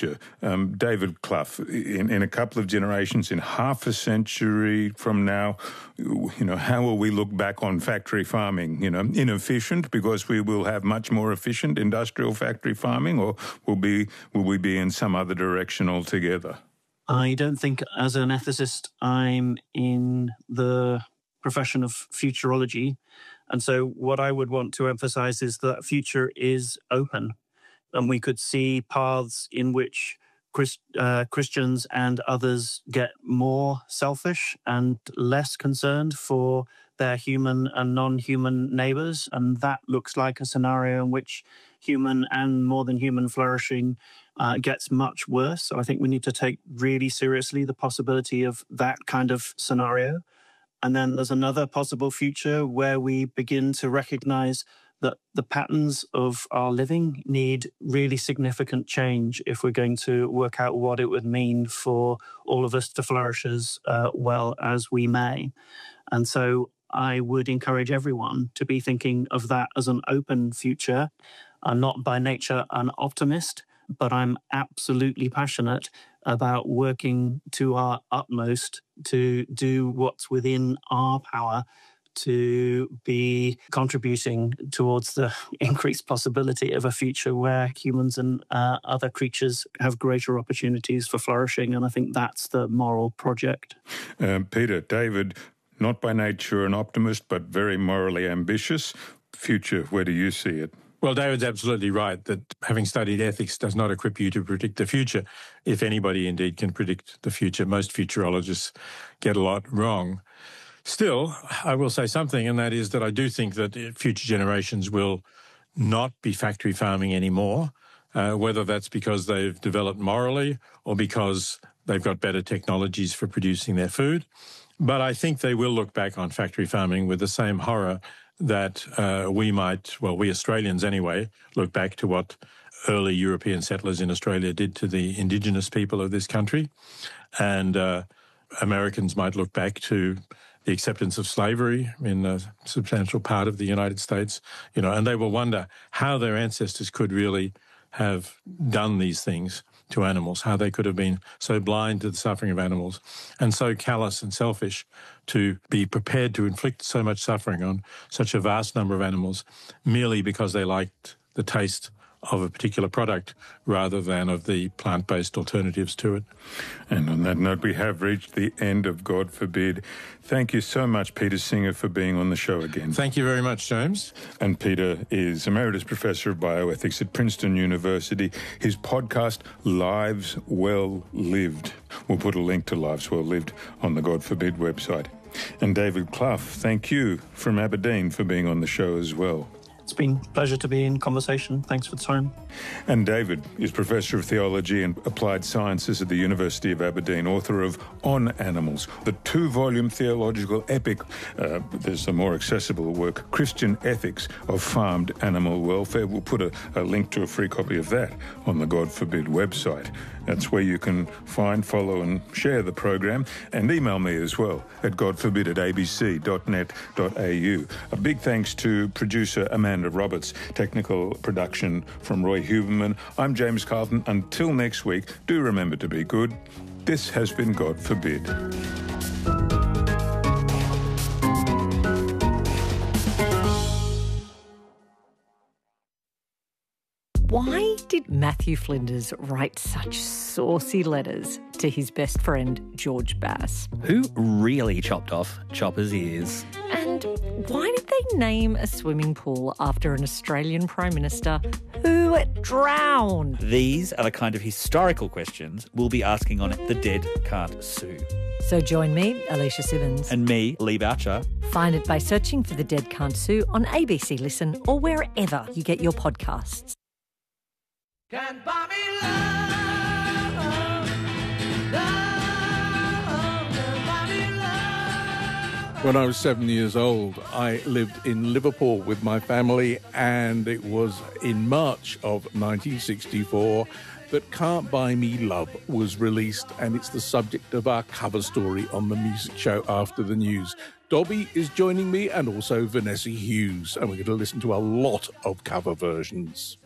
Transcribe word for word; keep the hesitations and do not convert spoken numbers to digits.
future. Um, David Clough, in, in a couple of generations, in half a century from now, you know, how will we look back on factory farming? You know, inefficient because we will have much more efficient industrial factory farming, or will be will we be in some other direction altogether? I don't think, as an ethicist, I'm in the profession of futurology. And so what I would want to emphasize is that future is open. And we could see paths in which Christ, uh, Christians and others get more selfish and less concerned for their human and non-human neighbors. And that looks like a scenario in which human and more than human flourishing uh, gets much worse. So I think we need to take really seriously the possibility of that kind of scenario. And then there's another possible future where we begin to recognize that the patterns of our living need really significant change if we're going to work out what it would mean for all of us to flourish as uh, well as we may. And so I would encourage everyone to be thinking of that as an open future. I'm not by nature an optimist, but I'm absolutely passionate about working to our utmost to do what's within our power to be contributing towards the increased possibility of a future where humans and uh, other creatures have greater opportunities for flourishing. And I think that's the moral project. Um, Peter, David, not by nature an optimist, but very morally ambitious. Future, where do you see it? Well, David's absolutely right that having studied ethics does not equip you to predict the future. If anybody indeed can predict the future, most futurologists get a lot wrong. Still, I will say something, and that is that I do think that future generations will not be factory farming anymore, uh, whether that's because they've developed morally or because they've got better technologies for producing their food. But I think they will look back on factory farming with the same horror that uh, we might, well, we Australians anyway, look back to what early European settlers in Australia did to the indigenous people of this country. And uh, Americans might look back to the acceptance of slavery in a substantial part of the United States, you know, and they will wonder how their ancestors could really have done these things to animals, how they could have been so blind to the suffering of animals and so callous and selfish to be prepared to inflict so much suffering on such a vast number of animals merely because they liked the taste of a particular product rather than of the plant-based alternatives to it. And on that note, we have reached the end of God Forbid. Thank you so much, Peter Singer, for being on the show again. Thank you very much, James. And Peter is Emeritus Professor of Bioethics at Princeton University. His podcast, Lives Well Lived. We'll put a link to Lives Well Lived on the God Forbid website. And David Clough, thank you from Aberdeen for being on the show as well. It's been a pleasure to be in conversation. Thanks for the time. And David is Professor of Theology and Applied Sciences at the University of Aberdeen, author of On Animals, the two-volume theological epic. Uh, there's a more accessible work, Christian Ethics of Farmed Animal Welfare. We'll put a, a link to a free copy of that on the God Forbid website. That's where you can find, follow and share the program, and email me as well at godforbid at a b c dot net dot a u. A big thanks to producer Amanda Roberts, technical production from Roy Huberman. I'm James Carlton. Until next week, do remember to be good. This has been God Forbid. Why did Matthew Flinders write such saucy letters to his best friend, George Bass? Who really chopped off Chopper's ears? And why did they name a swimming pool after an Australian Prime Minister who drowned? These are the kind of historical questions we'll be asking on The Dead Can't Sue. So join me, Alicia Simmons. And me, Lee Boucher. Find it by searching for The Dead Can't Sue on A B C Listen or wherever you get your podcasts. Can't buy me love, love, can't buy me love. When I was seven years old, I lived in Liverpool with my family, and it was in March of nineteen sixty-four that Can't Buy Me Love was released, and it's the subject of our cover story on the music show After the News. Dobby is joining me, and also Vanessa Hughes, and we're going to listen to a lot of cover versions.